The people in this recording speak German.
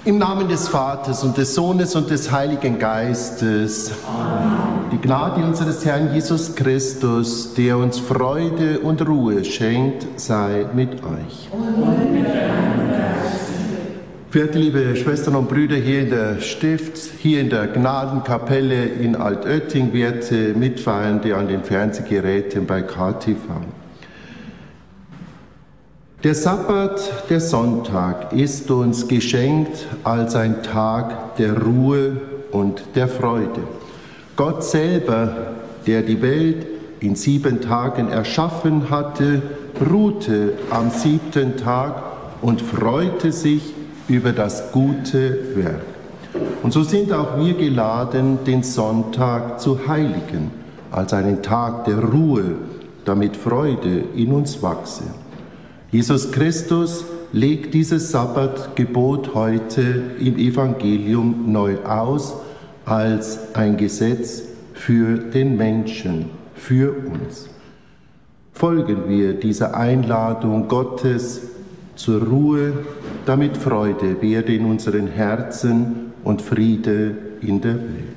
Im Namen des Vaters und des Sohnes und des Heiligen Geistes. Amen. Die Gnade unseres Herrn Jesus Christus, der uns Freude und Ruhe schenkt, sei mit euch. Und mit deinem Geist. Verehrte liebe Schwestern und Brüder hier in der hier in der Gnadenkapelle in Altötting, werte Mitfeierende an den Fernsehgeräten bei KTV. Der Sabbat, der Sonntag, ist uns geschenkt als ein Tag der Ruhe und der Freude. Gott selber, der die Welt in 7 Tagen erschaffen hatte, ruhte am 7. Tag und freute sich über das gute Werk. Und so sind auch wir geladen, den Sonntag zu heiligen, als einen Tag der Ruhe, damit Freude in uns wachse. Jesus Christus legt dieses Sabbatgebot heute im Evangelium neu aus als ein Gesetz für den Menschen, für uns. Folgen wir dieser Einladung Gottes zur Ruhe, damit Freude werde in unseren Herzen und Friede in der Welt.